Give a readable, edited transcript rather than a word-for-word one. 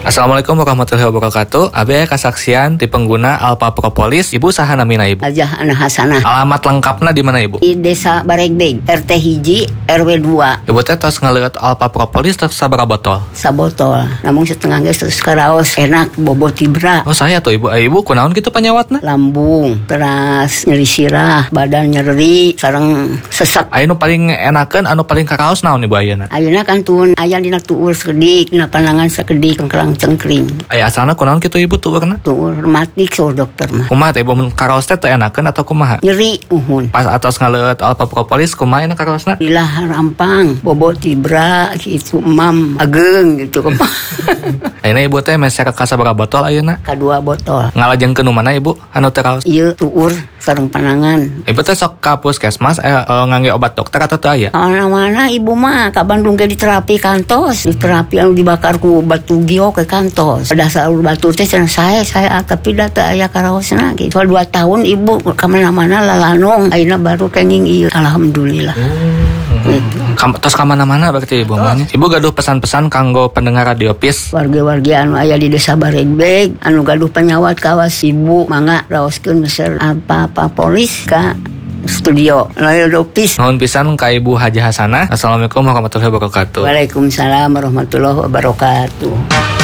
Assalamualaikum warahmatullahi wabarakatuh. Abi kasaksian di pengguna Alpha Propolis. Ibu saha namina ibu? Ajah Ana Hasanah. Alamat lengkapna di mana ibu? Di Desa Baregbeg, RT hiji, RW 2. Ibu teh tos ngeliat Alpha Propolis tos sabaraha botol? Sabotol. Namun setengah geus terus karaos enak bobot tibra. Oh saya tuh ibu. Ibu kunaon gitu penyawatna? Lambung, teras nyeri sirah, badan nyeri, sareng sesak. Anu paling enakeun anu paling karaos naon ibu ayeuna? Ayeuna kan tun aya dina tuur sekedik, dina panangan sekedik kerang cengkring. Aya asalna kunaon kitu ibu tuurna? Tuur rematik so dokter mah. Kumaha teh ibu mun karaos teh enakeun atau kumaha? Nyeri uhun. Pas atos ngeliat Alpha Propolis kumaha enak karaosna? Dilah rampang, bobot tibra gitu mam ageng gitu. Ayeuna ibu teh mesere ka sabaraha botol ayeuna? Kadua botol. Ngalajengkeun nu mana ibu anu teh karaos? Ieu tuur sareng panangan. Ibu teh sok ka puskesmas ngangge obat dokter atau teu aya? Mana ibu mah ka Bandung ge di terapi kantos, di terapi anu dibakar ku batu giok ke kantos. Pada saat batu teh cenah saya tapi data aya karaosna gitu. 2 tahun ibu ka mana-mana lalanong, ayeuna baru kenging ieu. Alhamdulillah. Gitu. Tos ka mana-mana berarti ibu mah. Ibu gaduh pesan-pesan kanggo pendengar Radio PIS. Warga-warga anu aya di Desa Baregbeg anu gaduh penyawat kawas ibu mangga raoskeun meser Alpha Propolis ka studio Radio PIS. Nuhun pisan ka Ibu Haji Hasanah. Assalamualaikum warahmatullahi wabarakatuh. Waalaikumsalam warahmatullahi wabarakatuh.